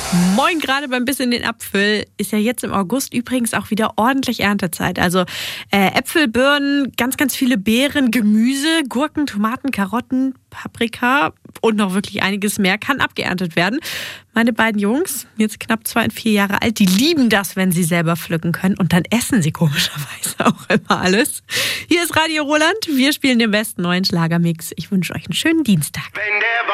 Moin, gerade beim Biss in den Apfel ist ja jetzt im August übrigens auch wieder ordentlich Erntezeit. Also Äpfel, Birnen, ganz, ganz viele Beeren, Gemüse, Gurken, Tomaten, Karotten, Paprika und noch wirklich einiges mehr kann abgeerntet werden. Meine beiden Jungs, jetzt knapp 2 und 4 Jahre alt, die lieben das, wenn sie selber pflücken können. Und dann essen sie komischerweise auch immer alles. Hier ist Radio Roland. Wir spielen den besten neuen Schlagermix. Ich wünsche euch einen schönen Dienstag.